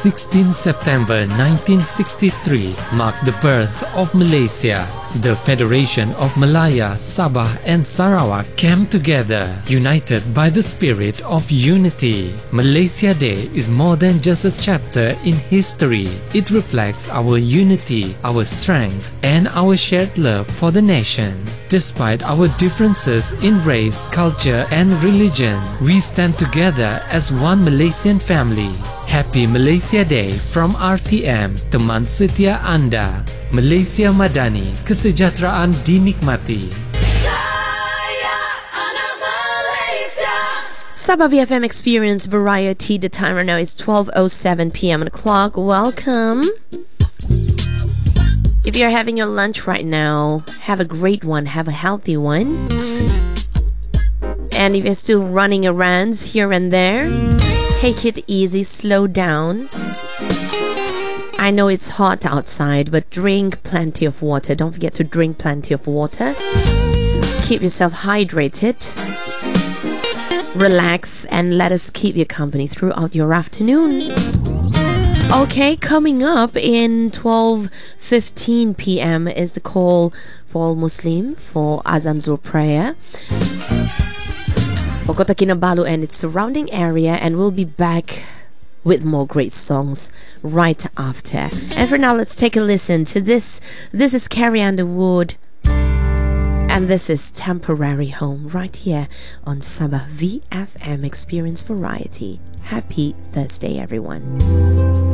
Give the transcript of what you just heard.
16 September 1963 marked the birth of Malaysia. The Federation of Malaya, Sabah and Sarawak came together, united by the spirit of unity. Malaysia Day is more than just a chapter in history. It reflects our unity, our strength, and our shared love for the nation. Despite our differences in race, culture, and religion, we stand together as one Malaysian family. Happy Malaysia Day from RTM, teman setia Anda. Malaysia Madani, kesejahteraan dinikmati. Sabah VFM Experience Variety. The time right now is 12:07 p.m. on the clock. Welcome. If you're having your lunch right now, have a great one, have a healthy one. And if you're still running errands here and there, take it easy, slow down. I know it's hot outside, but drink plenty of water. Don't forget to drink plenty of water. Keep yourself hydrated. Relax and let us keep you company throughout your afternoon. Okay, coming up in 12:15 p.m. is the call for all Muslim for Azan Zuhr prayer for Kota Kinabalu and its surrounding area, and we'll be back with more great songs right after. And for now, let's take a listen to this. This is Carrie Underwood, and this is Temporary Home right here on Sabah VFM Experience Variety. Happy Thursday, everyone.